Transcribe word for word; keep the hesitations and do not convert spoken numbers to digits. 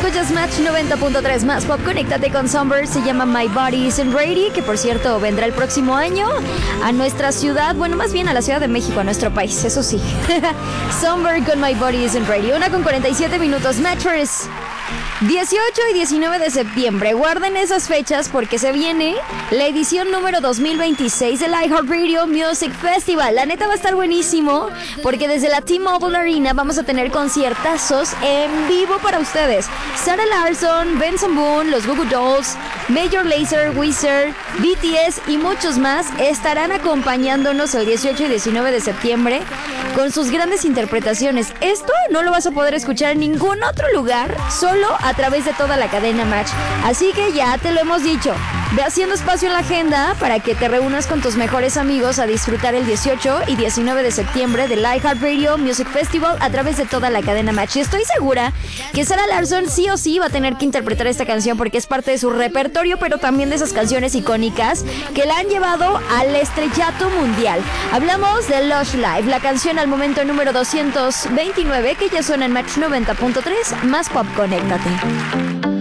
escuchas Match noventa punto tres más pop. Conéctate con Somber, se llama My Body Isn't Ready, que por cierto vendrá el próximo año a nuestra ciudad, bueno, más bien a la Ciudad de México, a nuestro país, eso sí. Somber con My Body Isn't Ready. Una con cuarenta y siete minutos. Mattress. dieciocho y diecinueve de septiembre, guarden esas fechas porque se viene la edición número dos mil veintiséis del iHeartRadio Music Festival. La neta va a estar buenísimo porque desde la T-Mobile Arena vamos a tener conciertazos en vivo para ustedes. Sarah Larsson, Benson Boone, los Goo Goo Dolls, Major Lazer, Weezer, B T S y muchos más estarán acompañándonos el dieciocho y diecinueve de septiembre con sus grandes interpretaciones. Esto no lo vas a poder escuchar en ningún otro lugar, solo a través de toda la cadena Match. Así que ya te lo hemos dicho, ve haciendo espacio en la agenda para que te reúnas con tus mejores amigos a disfrutar el dieciocho y diecinueve de septiembre del iHeartRadio Music Festival a través de toda la cadena Match. Y estoy segura que Sarah Larsson sí o sí va a tener que interpretar esta canción porque es parte de su repertorio, pero también de esas canciones icónicas que la han llevado al estrellato mundial. Hablamos de Lush Live, la canción al momento número doscientos veintinueve que ya suena en Match noventa punto tres más pop. Conéctate.